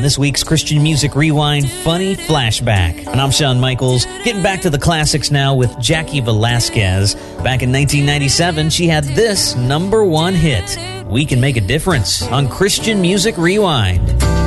This week's Christian Music Rewind Funny Flashback. And I'm Shawn Michaels, getting back to the classics now with Jackie Velasquez. Back in 1997, she had this #1 hit, We Can Make a Difference, on Christian Music Rewind.